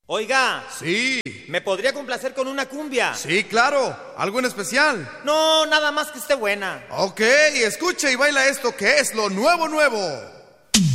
Oiga, Sí, ¿me podría complacer con una cumbia? sí, claro. ¿Algo en especial? No, nada más que esté buena. Ok, escucha y baila esto que es lo nuevo nuevo.